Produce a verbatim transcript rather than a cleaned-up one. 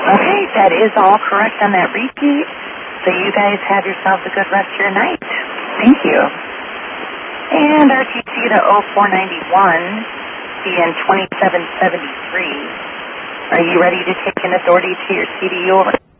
Okay, that is all correct on that repeat. So you guys have yourselves a good rest of your night. Thank you. And R T C to oh four ninety-one, being twenty-seven seventy-three. Are you ready to take an authority to your C D U over?